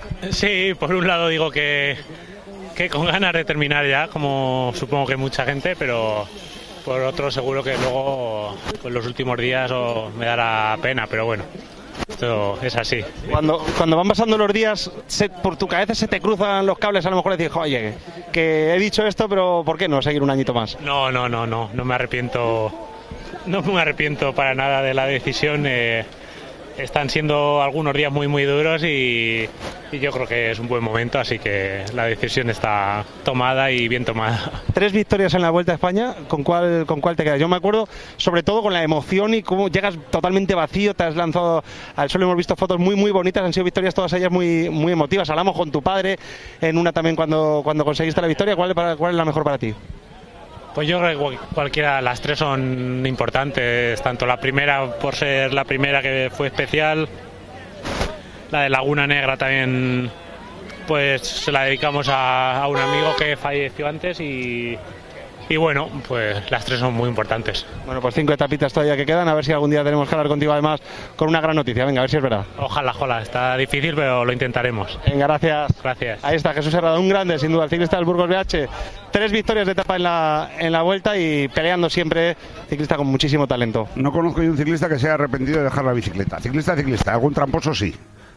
Sí, por un lado digo que, que con ganas de terminar ya, como supongo que mucha gente, pero por otro seguro que luego pues los últimos días oh, me dará pena, pero bueno, esto es así. Cuando, cuando van pasando los días, se, por tu cabeza se te cruzan los cables, a lo mejor decís, oye, que he dicho esto, pero ¿por qué no seguir un añito más? No, no, no, no, no me arrepiento, no me arrepiento para nada de la decisión. Eh, están siendo algunos días muy muy duros y, y yo creo que es un buen momento, así que la decisión está tomada y bien tomada. Tres victorias en la Vuelta a España, ¿con cuál, con cuál te quedas? Yo me acuerdo sobre todo con la emoción y cómo llegas totalmente vacío, te has lanzado al suelo, hemos visto fotos muy muy bonitas, han sido victorias todas ellas muy, muy emotivas. Hablamos con tu padre en una también cuando, cuando conseguiste la victoria. ¿Cuál, cuál es la mejor para ti? Pues yo creo que cualquiera, las tres son importantes, tanto la primera por ser la primera que fue especial, la de Laguna Negra también, pues se la dedicamos a, a un amigo que falleció antes y, y bueno, pues las tres son muy importantes. Bueno, pues cinco etapitas todavía que quedan, a ver si algún día tenemos que hablar contigo además con una gran noticia, venga, a ver si es verdad. Ojalá, ojalá, está difícil pero lo intentaremos. Venga, gracias. Gracias. Ahí está Jesús Herrada, un grande sin duda, el ciclista del Burgos B H, tres victorias de etapa en la, en la Vuelta y peleando siempre, ciclista con muchísimo talento. No conozco yo un ciclista que se haya arrepentido de dejar la bicicleta, ciclista, ciclista, algún tramposo sí,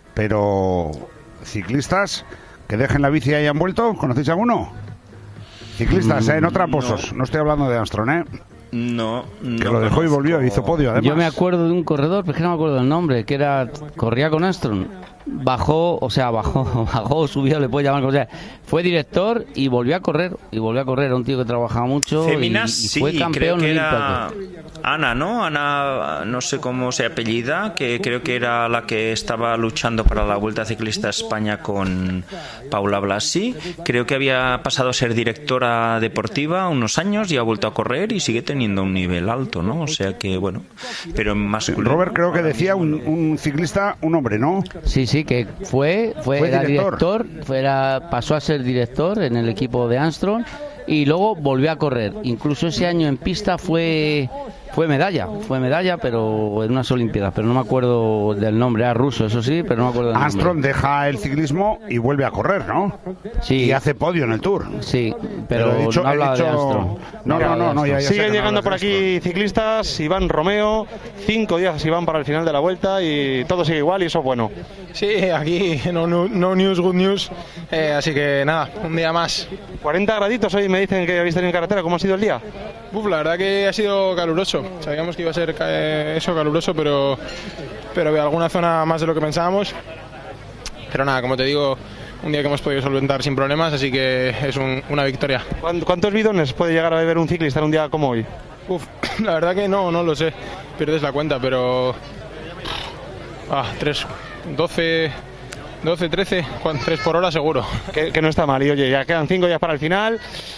pero ciclistas que dejen la bici y hayan vuelto, ¿conocéis alguno? Ciclistas, ¿eh? No tramposos, no. no estoy hablando de Armstrong, ¿eh? No, no. Que lo dejó y volvió, hizo podio además. Yo me acuerdo de un corredor, pero es que no me acuerdo del nombre, que era corría con Armstrong. Bajó, o sea, bajó, bajó, subió, le puede llamar como sea. Fue director y volvió a correr, y volvió a correr. Era un tío que trabajaba mucho. Féminas, y, y sí, fue campeón creo que era olímpico. Ana, ¿no? Ana, no sé cómo se apellida, que creo que era la que estaba luchando para la Vuelta Ciclista a España con Paula Blasi. Creo que había pasado a ser directora deportiva unos años y ha vuelto a correr y sigue teniendo un nivel alto, ¿no? O sea que, bueno, pero más... Robert creo que decía un, un ciclista, un hombre, ¿no? Sí, sí, que fue, fue, Fue era director. director, fue, era- pasó a ser director en el equipo de Armstrong y luego volvió a correr. Incluso ese año en pista fue fue medalla, fue medalla, pero en unas Olimpiadas, pero no me acuerdo del nombre, era ruso, eso sí, pero no me acuerdo del Armstrong nombre. deja el ciclismo y vuelve a correr, ¿no? Sí. Y hace podio en el Tour. Sí, pero, he dicho, no hablaba he dicho- de Armstrong. No, no, no, no, ya, ya sé que Siguen no llegando hablas por de aquí ciclistas, Iván Romeo, cinco días Iván para el final de la vuelta y todo sigue igual y eso es bueno. Sí, aquí no, no, no news, good news. Eh, así que nada, un día más. cuarenta graditos hoy me dicen que habéis tenido en carretera, ¿cómo ha sido el día? Uf, la verdad que ha sido caluroso. Sabíamos que iba a ser eh, eso, caluroso, pero, pero había alguna zona más de lo que pensábamos. Pero nada, como te digo, un día que hemos podido solventar sin problemas, así que es un- una victoria. ¿Cuántos bidones puede llegar a beber un ciclista en un día como hoy? Uf, la verdad que no, no lo sé. Pierdes la cuenta, pero... Ah, tres, doce... doce, trece, tres por hora seguro. Que, que no está mal. Y oye, ya quedan cinco días para el final.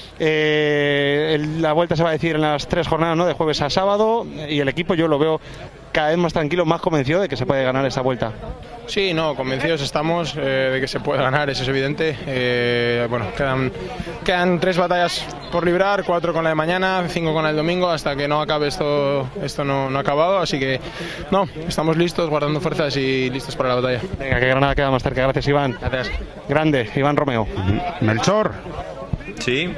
Eh, el- la vuelta se va a decidir en las tres jornadas, ¿no? De jueves a sábado. Y el equipo yo lo veo cada vez más tranquilo, más convencido de que se puede ganar esta vuelta. Sí, no, convencidos estamos eh, de que se puede ganar, eso es evidente. Eh, bueno, quedan, quedan tres batallas por librar, cuatro con la de mañana, cinco con la del domingo, hasta que no acabe esto, esto no, no ha acabado, así que no, estamos listos, guardando fuerzas y listos para la batalla. Venga, que Granada queda más cerca. Gracias, Iván. Gracias. Grande, Iván Romeo. Melchor. Sí.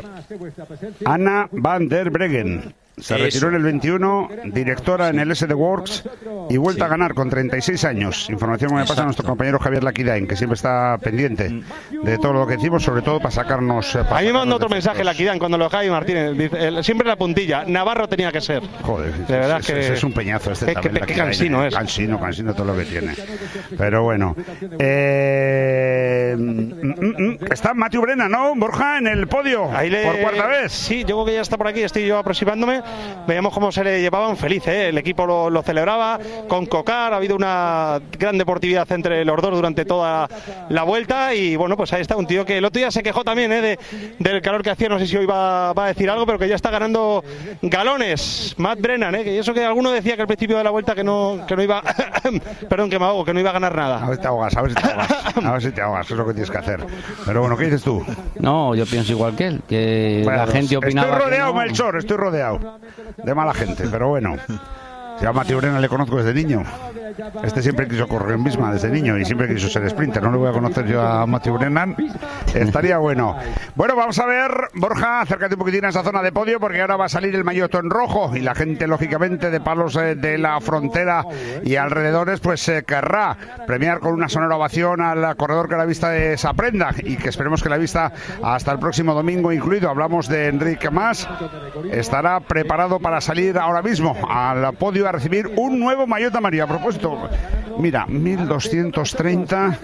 Ana van der Breggen. Se Eso. retiró en el veintiuno, directora en el S D Works y vuelta a ganar con treinta y seis años. Información que me pasa a nuestro compañero Javier Laquidain, que siempre está pendiente de todo lo que decimos, sobre todo para sacarnos... eh, para A mí me sacarnos manda otro defectos. mensaje, Laquidain, cuando lo Javi Martínez. Dice, el- siempre la puntilla. Navarro tenía que ser. Joder, de verdad es, que es, es un peñazo este qué- también, qué- qué Laquidain, cansino eh. es. Cansino, cansino todo lo que tiene. Pero bueno. Eh, mm, mm, mm, está Matthew Brennan, ¿no? Borja, en el podio. Ahí le- Por cuarta vez. Sí, yo creo que ya está por aquí, estoy yo aproximándome. Veíamos cómo se le llevaban feliz, ¿eh? El equipo lo, lo celebraba con Cocar, ha habido una gran deportividad entre los dos durante toda la vuelta y bueno, pues ahí está un tío que el otro día se quejó también, ¿eh? de, del calor que hacía, no sé si hoy va, va a decir algo, pero que ya está ganando galones. Matt Brennan, ¿eh? Que eso que alguno decía que al principio de la vuelta que no, que no iba, perdón, que me ahogo, que no iba a ganar nada. A ver si te ahogas, a ver si te ahogas. A ver si te ahogas, eso es lo que tienes que hacer. Pero bueno, ¿qué dices tú? No, yo pienso igual que él, que Bueno, la gente opinaba. Estoy que rodeado, no. Melchor, estoy rodeado de mala gente, pero bueno. Si a Matthew Brennan le conozco desde niño. Este siempre quiso correr en Bisma desde niño y siempre quiso ser sprinter. No le voy a conocer yo a Matthew Brennan. Estaría bueno. Bueno, vamos a ver, Borja, acércate un poquitín a esa zona de podio porque ahora va a salir el maillot en rojo y la gente, lógicamente, de Palos eh, de la Frontera y alrededores, pues eh, querrá premiar con una sonora ovación al corredor que la vista de esa prenda y que esperemos que la vista hasta el próximo domingo incluido. Hablamos de Enrique Mas. Estará preparado para salir ahora mismo al podio a recibir un nuevo maillot amarillo. A propósito, mira, mil doscientos treinta,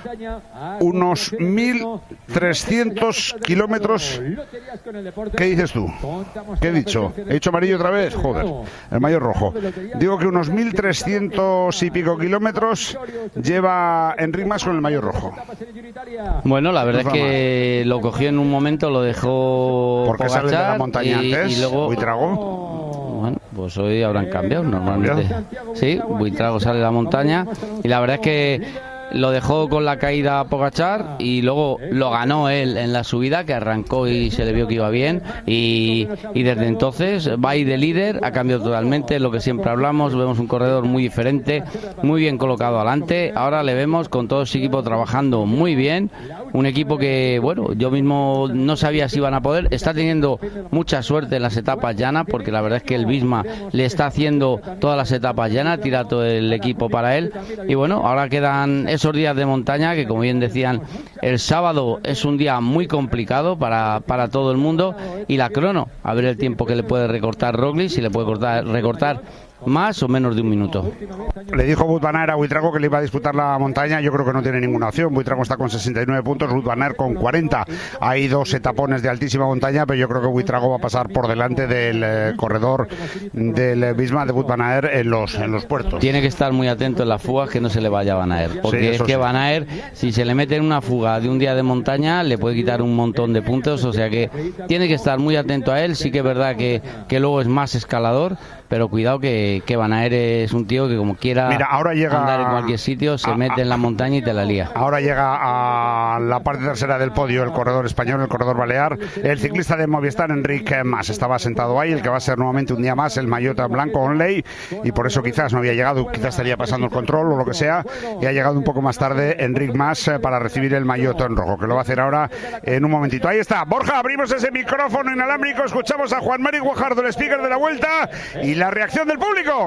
unos mil trescientos kilómetros. ¿Qué dices tú? ¿Qué he dicho? ¿He dicho amarillo otra vez? Joder, el maillot rojo. Digo que unos mil trescientos y pico kilómetros lleva Enric Mas con el maillot rojo. Bueno, la verdad No es va que lo cogió en un momento, lo dejó ¿Por qué salen de la Pogačar montaña y, antes? y luego ¿Buitrago? Bueno, pues hoy habrán cambiado normalmente. Sí, Buitrago sale de la montaña y la verdad es que lo dejó con la caída a Pogačar y luego lo ganó él en la subida, que arrancó y se le vio que iba bien y, y desde entonces va ahí de líder, ha cambiado totalmente, lo que siempre hablamos, vemos un corredor muy diferente, muy bien colocado adelante, ahora le vemos con todo su equipo trabajando muy bien, un equipo que, bueno, yo mismo no sabía si iban a poder, está teniendo mucha suerte en las etapas llanas, porque la verdad es que el Visma le está haciendo todas las etapas llanas, tira todo el equipo para él y bueno, ahora quedan esos días de montaña que, como bien decían, el sábado es un día muy complicado para, para todo el mundo, y la crono, a ver el tiempo que le puede recortar Roglic, si le puede cortar, recortar más o menos de un minuto. Le dijo Wout van Aert a Buitrago que le iba a disputar la montaña. Yo creo que no tiene ninguna opción. Buitrago está con sesenta y nueve puntos, Wout van Aert con cuarenta. Hay dos etapones de altísima montaña, pero yo creo que Buitrago va a pasar por delante del eh, corredor del Visma, de Wout van Aert, en los, en los puertos. Tiene que estar muy atento en las fugas, que no se le vaya a Van Aert, porque sí, es que sí. Van Aert, si se le mete en una fuga de un día de montaña, le puede quitar un montón de puntos, o sea que tiene que estar muy atento a él. Sí que es verdad que, que luego es más escalador, pero cuidado que, que Van Aert es un tío que como quiera Mira, ahora llega andar en cualquier sitio, se a, mete en la montaña y te la lía. Ahora llega a la parte tercera del podio el corredor español, el corredor balear, el ciclista de Movistar, Enric Mas. Estaba sentado ahí, el que va a ser nuevamente un día más el maillot blanco Onley, y por eso quizás no había llegado, quizás estaría pasando el control o lo que sea, y ha llegado un poco más tarde Enric Mas para recibir el maillot en rojo, que lo va a hacer ahora en un momentito. Ahí está, Borja, abrimos ese micrófono inalámbrico, escuchamos a Juan Mari Guajardo, el speaker de la Vuelta, y la reacción del público.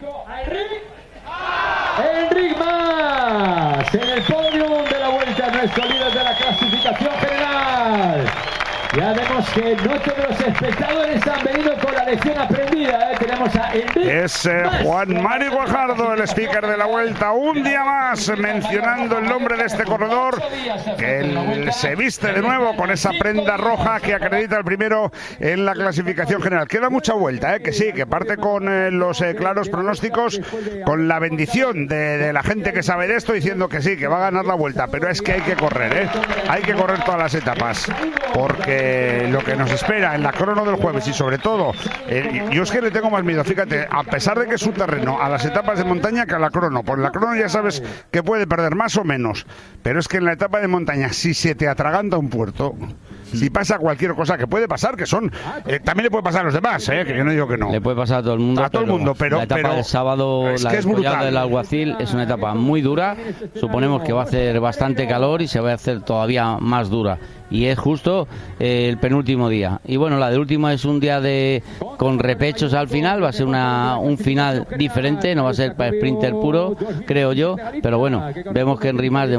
Enric Mas en el podio de la Vuelta, nuestro líder de la clasificación general. Ya vemos que no todos los espectadores han venido con la lección aprendida, ¿eh? Tenemos a Enric Es eh, Juan Mari Guajardo, el speaker de la Vuelta, un día más mencionando el nombre de este corredor, que él se viste de nuevo con esa prenda roja que acredita el primero en la clasificación general. Queda mucha vuelta, ¿eh? Que sí, que parte con eh, los eh, claros pronósticos, con la bendición de, de la gente que sabe de esto, diciendo que sí, que va a ganar la Vuelta, pero es que hay que correr, ¿eh? Hay que correr todas las etapas, porque lo que nos espera en la crono del jueves, y sobre todo, eh, yo es que le tengo más miedo, fíjate, a pesar de que es un terreno, a las etapas de montaña que a la crono. Por la crono ya sabes que puede perder más o menos, pero es que en la etapa de montaña, si se te atraganta un puerto, si pasa cualquier cosa, que puede pasar, que son, eh, también le puede pasar a los demás, eh, que yo no digo que no. Le puede pasar a todo el mundo. A todo el mundo, pero la etapa pero, del sábado, es la que es brutal. Del Alguacil es una etapa muy dura. Suponemos que va a hacer bastante calor y se va a hacer todavía más dura. Y es justo eh, el penúltimo día. Y bueno, la del último es un día de con repechos al final. Va a ser una, un final diferente. No va a ser para sprinter puro, creo yo. Pero bueno, vemos que Enric Mas